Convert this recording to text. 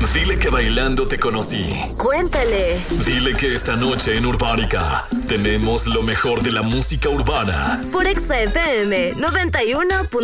Dile que bailando te conocí. Cuéntale. Dile que esta noche en Urbánica tenemos lo mejor de la música urbana. Por Exa FM 91.